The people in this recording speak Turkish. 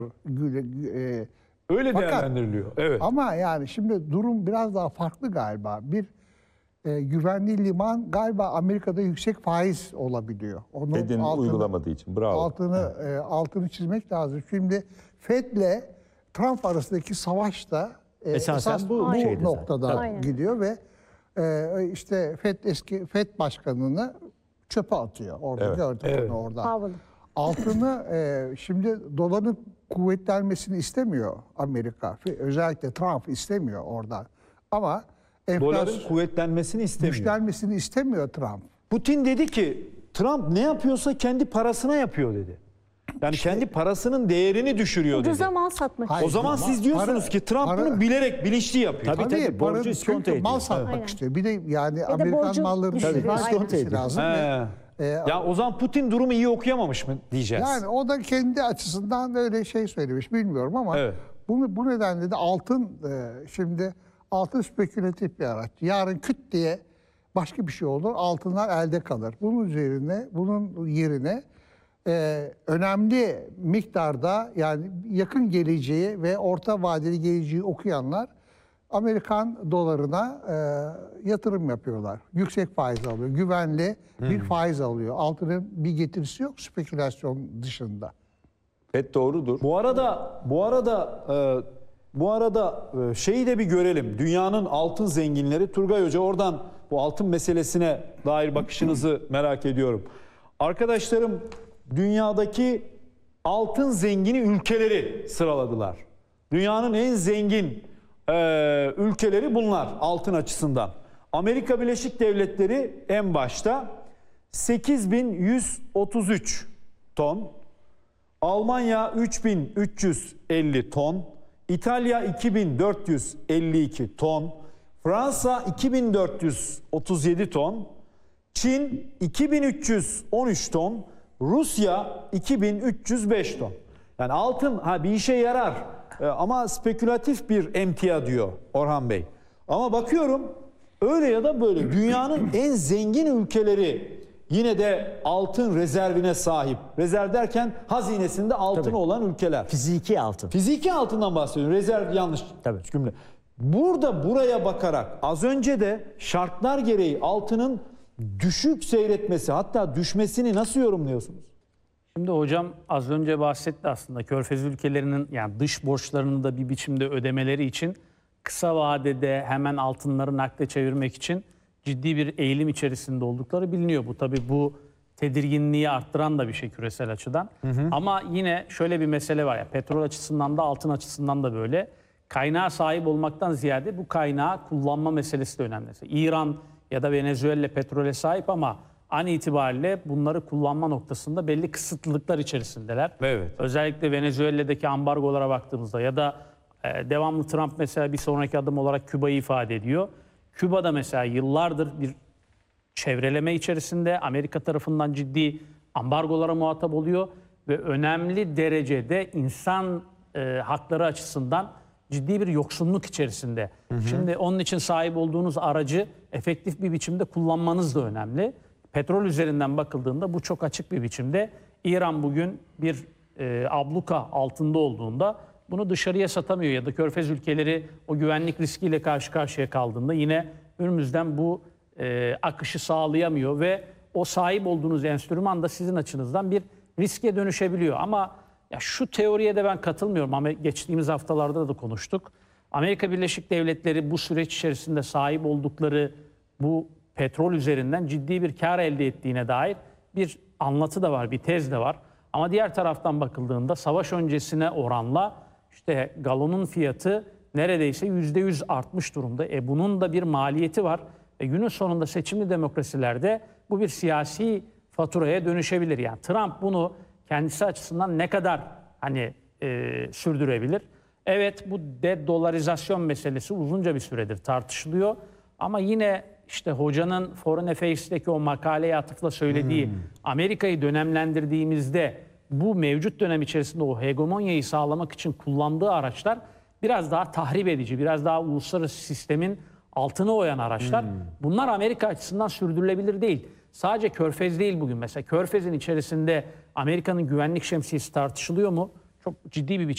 Öyle Fakat, değerlendiriliyor. Evet. ama yani şimdi durum biraz daha farklı galiba. Bir güvenli liman galiba Amerika'da yüksek faiz olabiliyor. Onun Fed'in uygulamadığı için. Bravo. altını çizmek lazım. Şimdi Fed'le Trump arasındaki savaş da esas bu noktada gidiyor ve işte eski Fed başkanını çöpe atıyor. Orada gördük onu orada. Altını şimdi doların kuvvetlenmesini istemiyor Amerika. Özellikle Trump istemiyor orada. Ama Doların kuvvetlenmesini istemiyor. Güçlenmesini istemiyor Trump. Putin dedi ki Trump ne yapıyorsa kendi parasına yapıyor dedi. Yani kendi parasının değerini düşürüyor dedi. Ucuza mal satmak. Hayır, O zaman siz diyorsunuz ki Trump bunu bilerek, bilinçli yapıyor. Tabii borcu iskonto ediyor. Mal satmak istiyor. Bir de yani da Amerikan borcu mallarını düşürüyor. etmesi lazım. Ya o zaman Putin durumu iyi okuyamamış mı diyeceğiz. Yani o da kendi açısından öyle şey söylemiş bilmiyorum ama bu nedenle de altın şimdi altın spekülatif bir araç. Yarın küt diye başka bir şey olur. Altınlar elde kalır. Bunun yerine önemli miktarda yani yakın geleceği ve orta vadeli geleceği okuyanlar Amerikan dolarına yatırım yapıyorlar. Yüksek faiz alıyor. Güvenli bir faiz alıyor. Altının bir getirisi yok spekülasyon dışında. Fed doğrudur. Bu arada şeyi de bir görelim. Dünyanın altın zenginleri. Turgay Hoca oradan bu altın meselesine dair bakışınızı merak ediyorum. Arkadaşlarım dünyadaki altın zengini ülkeleri sıraladılar. Dünyanın en zengin ülkeleri bunlar altın açısından. Amerika Birleşik Devletleri en başta 8.133 ton. Almanya 3.350 ton. İtalya 2.452 ton. Fransa 2.437 ton. Çin 2.313 ton. Rusya 2.305 ton. Yani altın bir işe yarar ama spekülatif bir emtia diyor Orhan Bey. Ama bakıyorum öyle ya da böyle dünyanın en zengin ülkeleri yine de altın rezervine sahip. Rezerv derken hazinesinde altın olan ülkeler. Fiziki altın. Fiziki altından bahsediyorum. Rezerv yanlış cümle. Buraya bakarak az önce de şartlar gereği altının düşük seyretmesi hatta düşmesini nasıl yorumluyorsunuz? Şimdi hocam az önce bahsetti aslında Körfez ülkelerinin yani dış borçlarını da bir biçimde ödemeleri için kısa vadede hemen altınları nakde çevirmek için ciddi bir eğilim içerisinde oldukları biliniyor. Bu tabii bu tedirginliği arttıran da bir şey küresel açıdan. Ama yine şöyle bir mesele var ya petrol açısından da altın açısından da böyle. Kaynağa sahip olmaktan ziyade bu kaynağı kullanma meselesi de önemli. Mesela İran ya da Venezuela petrole sahip ama an itibariyle bunları kullanma noktasında belli kısıtlılıklar içerisindeler. Evet. Özellikle Venezuela'daki ambargolara baktığımızda ya da devamlı Trump mesela bir sonraki adım olarak Küba'yı ifade ediyor. Küba'da mesela yıllardır bir çevreleme içerisinde Amerika tarafından ciddi ambargolara muhatap oluyor ve önemli derecede insan hakları açısından ciddi bir yoksunluk içerisinde. Şimdi onun için sahip olduğunuz aracı efektif bir biçimde kullanmanız da önemli. Petrol üzerinden bakıldığında bu çok açık bir biçimde. İran bugün bir abluka altında olduğunda bunu dışarıya satamıyor ya da Körfez ülkeleri o güvenlik riskiyle karşı karşıya kaldığında yine önümüzden bu akışı sağlayamıyor ve o sahip olduğunuz enstrüman da sizin açınızdan bir riske dönüşebiliyor. Ama ya şu teoriye de ben katılmıyorum. Ama geçtiğimiz haftalarda da konuştuk. Amerika Birleşik Devletleri bu süreç içerisinde sahip oldukları bu petrol üzerinden ciddi bir kar elde ettiğine dair bir anlatı da var, bir tez de var. Ama diğer taraftan bakıldığında savaş öncesine oranla işte galonun fiyatı neredeyse %100 artmış durumda. Bunun da bir maliyeti var. Günün sonunda seçimli demokrasilerde bu bir siyasi faturaya dönüşebilir. Yani Trump bunu kendisi açısından ne kadar sürdürebilir? Evet, bu de-dolarizasyon meselesi uzunca bir süredir tartışılıyor. Ama yine işte hocanın Foreign Affairs'teki o makaleye atıfla söylediği Amerika'yı dönemlendirdiğimizde bu mevcut dönem içerisinde o hegemonyayı sağlamak için kullandığı araçlar biraz daha tahrip edici, biraz daha uluslararası sistemin altını oyan araçlar. Bunlar Amerika açısından sürdürülebilir değil. Sadece Körfez değil bugün. Mesela Körfez'in içerisinde Amerika'nın güvenlik şemsiyesi tartışılıyor mu? Çok ciddi bir biçimde